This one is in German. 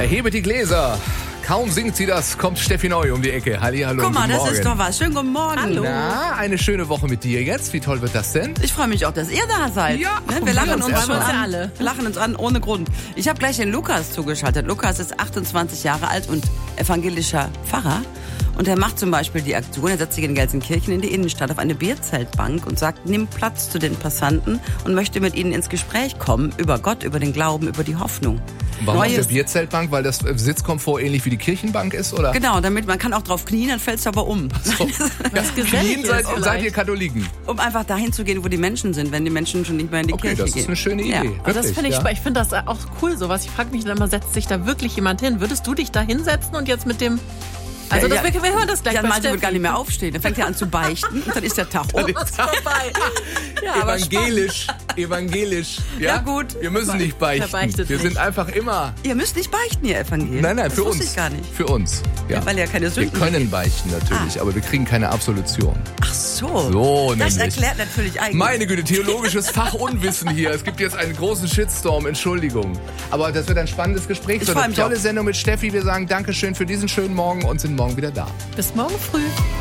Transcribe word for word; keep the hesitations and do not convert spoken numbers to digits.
Erhebe die Gläser. Kaum singt sie das, kommt Steffi Neu um die Ecke. Hallihallo. Guck mal, guten das Morgen. ist doch was. Schönen guten Morgen. Hallo. Na, eine schöne Woche mit dir jetzt. Wie toll wird das denn? Ich freue mich auch, dass ihr da seid. Ja, ne? und Wir lachen wir uns uns schon erstmal. an. alle. Wir lachen uns an ohne Grund. Ich habe gleich den Lukas zugeschaltet. Lukas ist achtundzwanzig Jahre alt und evangelischer Pfarrer. Und er macht zum Beispiel die Aktion, er setzt sich in Gelsenkirchen in die Innenstadt auf eine Bierzeltbank und sagt, nimm Platz zu den Passanten und möchte mit ihnen ins Gespräch kommen über Gott, über den Glauben, über die Hoffnung. Warum auf der Neues- Bierzeltbank? Weil das Sitzkomfort ähnlich wie die Kirchenbank ist, oder? Genau, damit man kann auch drauf knien, dann fällst du aber um. So. Was gesellig Knien seid, ist seid vielleicht. ihr Katholiken? Um einfach dahin zu gehen, wo die Menschen sind, wenn die Menschen schon nicht mehr in die Okay, Kirche das gehen. ist eine schöne Idee. Ja. Aber das Wirklich, finde ich, ja. spa- ich finde das auch cool, sowas. Ich frage mich dann immer, setzt sich da wirklich jemand hin? Würdest du dich da hinsetzen und jetzt mit dem... Also das, ja, wir, wir hören das gleich Jan bei Malte wird Steffi. gar nicht mehr aufstehen. Dann fängt er an zu beichten und dann ist der Tag um. ist vorbei. Ja, aber Evangelisch, evangelisch. Ja? Ja, gut. Wir müssen nicht beichten. Er beichtet Wir nicht. sind einfach immer... Ihr müsst nicht beichten, ihr Evangelien. Nein, nein, das für wusste uns. ich gar nicht. Für uns. Ja. Ja, weil ihr keine wir Sünden können begeht. beichten natürlich, aber wir kriegen keine Absolution. Ach so. So Das nämlich. erklärt natürlich eigentlich. Meine Güte, theologisches Fachunwissen hier. Es gibt jetzt einen großen Shitstorm, Entschuldigung. Aber das wird ein spannendes Gespräch. Ich So freu eine mich tolle auch. Sendung mit Steffi. Wir sagen Dankeschön für diesen schönen Morgen und sind morgen wieder da. Bis morgen früh.